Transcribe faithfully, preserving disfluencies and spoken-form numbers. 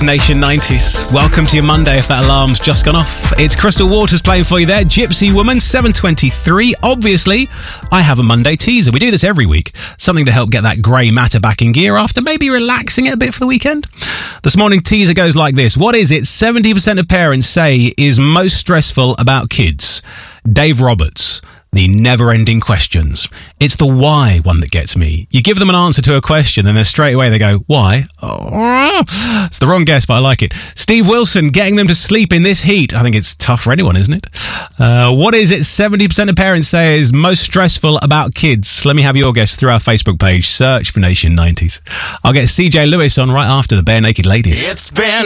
Nation nineties. Welcome to your Monday if that alarm's just gone off. It's Crystal Waters playing for you there. Gypsy Woman, seven twenty-three. Obviously, I have a Monday teaser. We do this every week. Something to help get that grey matter back in gear after maybe relaxing it a bit for the weekend. This morning teaser goes like this. What is it seventy percent of parents say is most stressful about kids? Dave Roberts. The never-ending questions. It's the why one that gets me. You give them an answer to a question and then straight away they go, why? Oh, it's the wrong guess, but I like it. Steve Wilson, getting them to sleep in this heat. I think it's tough for anyone, isn't it? Uh, what is it seventy percent of parents say is most stressful about kids? Let me have your guess through our Facebook page. Search for Nation nineties. I'll get C J Lewis on right after the Bare Naked Ladies. It's been